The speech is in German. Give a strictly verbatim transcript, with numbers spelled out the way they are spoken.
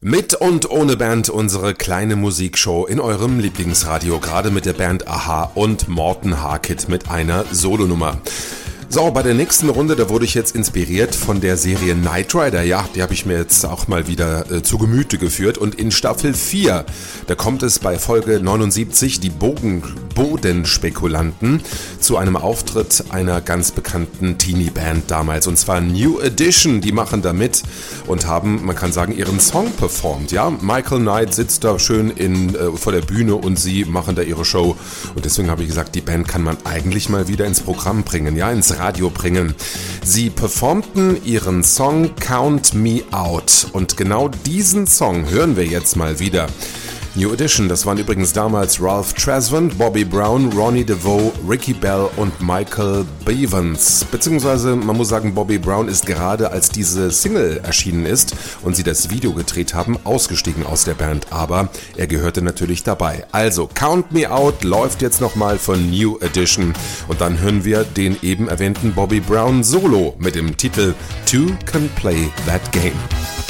Mit und ohne Band unsere kleine Musikshow in eurem Lieblingsradio, gerade mit der Band a-ha und Morten Harkett mit einer Solonummer. So, bei der nächsten Runde, da wurde ich jetzt inspiriert von der Serie Knight Rider. Ja, die habe ich mir jetzt auch mal wieder äh, zu Gemüte geführt. Und in Staffel vier, da kommt es bei Folge neunundsiebzig, die Bogen, Bodenspekulanten, zu einem Auftritt einer ganz bekannten Teenie-Band damals. Und zwar New Edition, die machen da mit und haben, man kann sagen, ihren Song performt. Ja, Michael Knight sitzt da schön in, äh, vor der Bühne und sie machen da ihre Show. Und deswegen habe ich gesagt, die Band kann man eigentlich mal wieder ins Programm bringen, ja, ins Radio bringen. Sie performten ihren Song Count Me Out und genau diesen Song hören wir jetzt mal wieder. New Edition, das waren übrigens damals Ralph Tresvant, Bobby Brown, Ronnie DeVoe, Ricky Bell und Michael Bevans. Beziehungsweise, man muss sagen, Bobby Brown ist gerade, als diese Single erschienen ist und sie das Video gedreht haben, ausgestiegen aus der Band, aber er gehörte natürlich dabei. Also, Count Me Out läuft jetzt nochmal von New Edition und dann hören wir den eben erwähnten Bobby Brown Solo mit dem Titel Two Can Play That Game.